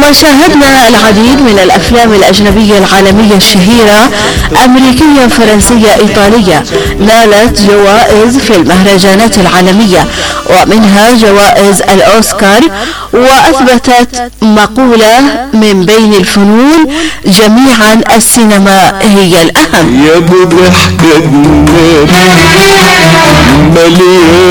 وشاهدنا العديد من الأفلام الأجنبية العالمية الشهيرة، أمريكية، فرنسية، إيطالية، نالت جوائز في المهرجانات العالمية ومنها جوائز الأوسكار. وأثبتت مقولة من بين الفنون جميعا السينما هي الأهم. يا ابو ضحكة مليان